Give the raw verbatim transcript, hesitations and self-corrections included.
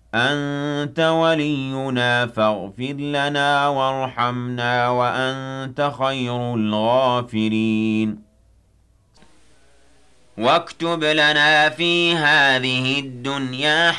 أنت ولينا فاغفر لنا وارحمنا وأنت خير الغافرين واكتب لنا في هذه الدنيا